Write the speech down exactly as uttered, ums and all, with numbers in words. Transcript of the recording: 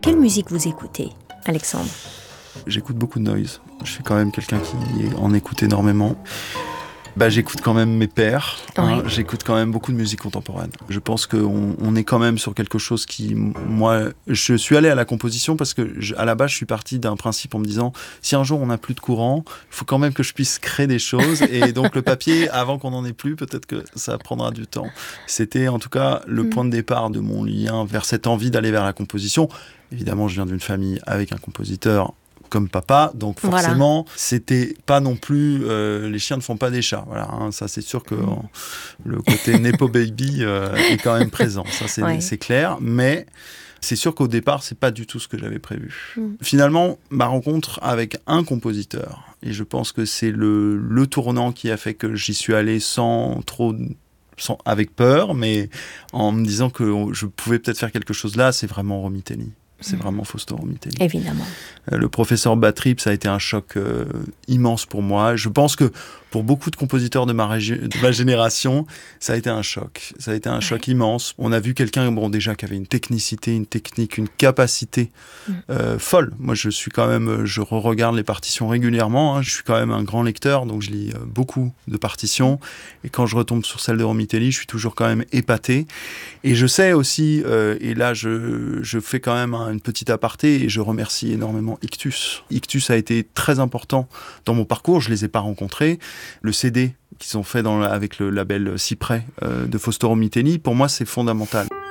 Quelle musique vous écoutez, Alexandre ? J'écoute beaucoup de noise. Je suis quand même quelqu'un qui en écoute énormément. Bah, j'écoute quand même mes pairs, hein, Oui. j'écoute quand même beaucoup de musique contemporaine. Je pense qu'on on est quand même sur quelque chose qui, moi, je suis allé à la composition parce que, je, à la base, je suis parti d'un principe en me disant, si un jour on n'a plus de courant, il faut quand même que je puisse créer des choses. Et donc le papier, avant qu'on n'en ait plus, peut-être que ça prendra du temps. C'était en tout cas le mmh. point de départ de mon lien vers cette envie d'aller vers la composition. Évidemment, je viens d'une famille avec un compositeur comme papa, donc forcément, voilà. C'était pas non plus euh, les chiens ne font pas des chats, voilà, hein, ça c'est sûr que mmh. euh, le côté Nepo Baby euh, est quand même présent, ça c'est, ouais. c'est clair, mais c'est sûr qu'au départ, c'est pas du tout ce que j'avais prévu. Mmh. Finalement, ma rencontre avec un compositeur, et je pense que c'est le, le tournant qui a fait que j'y suis allé sans trop... Sans, avec peur, mais en me disant que je pouvais peut-être faire quelque chose là, c'est vraiment Romitelli. C'est mmh. vraiment Fausto Romitelli. Évidemment. Euh, le professeur Bad-Trip, ça a été un choc euh, immense pour moi. Je pense que pour beaucoup de compositeurs de ma, régi- de ma génération, ça a été un choc. Ça a été un ouais. choc immense. On a vu quelqu'un, bon, déjà, qui avait une technicité, une technique, une capacité mmh. euh, folle. Moi, je suis quand même, je re-regarde les partitions régulièrement. Hein. Je suis quand même un grand lecteur, donc je lis euh, beaucoup de partitions. Et quand je retombe sur celle de Romitelli, je suis toujours quand même épaté. Et je sais aussi, euh, et là, je, je fais quand même un, une petite aparté, et je remercie énormément Ictus. Ictus a été très important dans mon parcours. Je les ai pas rencontrés. Le C D qu'ils ont fait dans, avec le label Cyprès euh, de Fausto Romitelli, pour moi, c'est fondamental.